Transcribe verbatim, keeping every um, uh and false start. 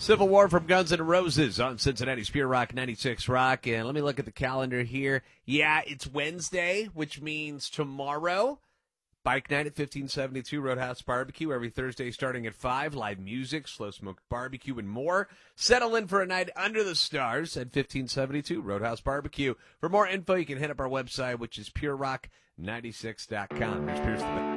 Civil War from Guns N' Roses on Cincinnati's Pure Rock ninety-six Rock. And let me look at the calendar here. Yeah, it's Wednesday, which means tomorrow, Bike Night at fifteen seventy-two Roadhouse Barbecue every Thursday starting at five. Live music, slow smoked barbecue, and more. Settle in for a night under the stars at fifteen seventy-two Roadhouse Barbecue. For more info, you can hit up our website, which is pure rock ninety-six dot com. Here's Pierce the